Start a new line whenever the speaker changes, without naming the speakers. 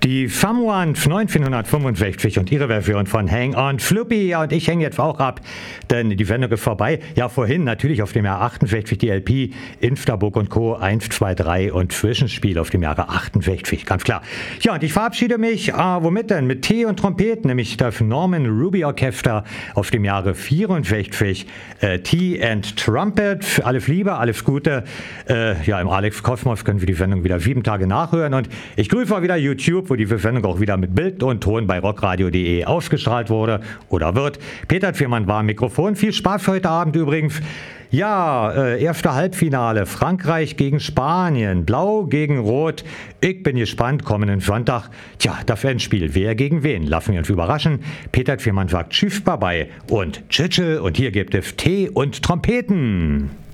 Die Famuant 1965 und ihre Version von Hang On Floppy. Ja, und ich hänge jetzt auch ab, denn die Sendung ist vorbei. Ja, vorhin natürlich auf dem Jahr 68 die LP Infterburg und Co. 1, 2, 3 und Zwischenspiel auf dem Jahre 68, ganz klar. Ja, und ich verabschiede mich, womit denn? Mit Tee und Trompeten, nämlich das Norman Ruby Orchester auf dem Jahre 64. Tea and Trumpet, alles Liebe, alles Gute. Ja, im Alex Kosmos können wir die Sendung wieder 7 Tage nachhören und ich grüße auch wieder YouTube, wo die Sendung auch wieder mit Bild und Ton bei rockradio.de ausgestrahlt wurde oder wird. Peter Tfehrmann war am Mikrofon. Viel Spaß heute Abend übrigens. Ja, erste Halbfinale. Frankreich gegen Spanien. Blau gegen Rot. Ich bin gespannt. Kommenden Sonntag. Tja, das Endspiel. Wer gegen wen? Lassen wir uns überraschen. Peter Tfehrmann sagt Tschüss, bye bye und Tschüss. Und hier gibt es Tee und Trompeten.